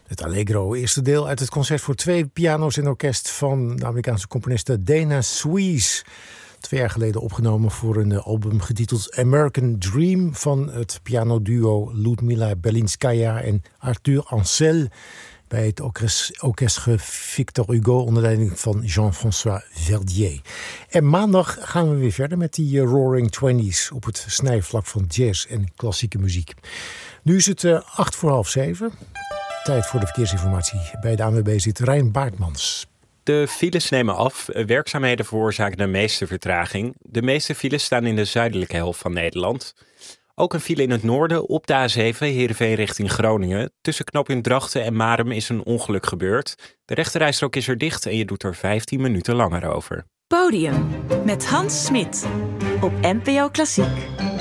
Het Allegro, eerste deel uit het concert voor 2 piano's en orkest van de Amerikaanse componiste Dana Suisse. 2 jaar geleden opgenomen voor een album getiteld American Dream van het pianoduo Ludmila Belinskaya en Arthur Ancel bij het orkest Victor Hugo onder leiding van Jean-François Verdier. En maandag gaan we weer verder met die Roaring Twenties op het snijvlak van jazz en klassieke muziek. Nu is het 7:08. Tijd voor de verkeersinformatie. Bij de ANWB zit Rijn Baartmans. De files nemen af. Werkzaamheden veroorzaken de meeste vertraging. De meeste files staan in de zuidelijke helft van Nederland. Ook een file in het noorden op de A7 Heerenveen richting Groningen. Tussen knooppunt Drachten en Marum is een ongeluk gebeurd. De rechterrijstrook is er dicht en je doet er 15 minuten langer over. Podium met Hans Smit op NPO Klassiek.